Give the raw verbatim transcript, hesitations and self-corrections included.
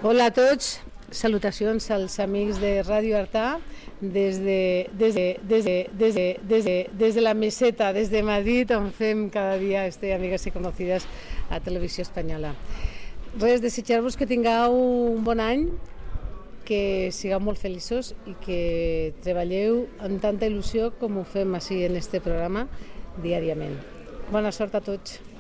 Hola a tots, salutacions als amics de Ràdio Artà des de, des de, des de, des de, des de, des de la meseta, des de Madrid, on fem cada dia este Amigas i Conocidas a Televisió Espanyola. Res, desitjar-vos que tingueu un bon any, que sigueu molt feliços i que treballeu amb tanta il·lusió com ho fem així en este programa diàriament. Bona sort a tots.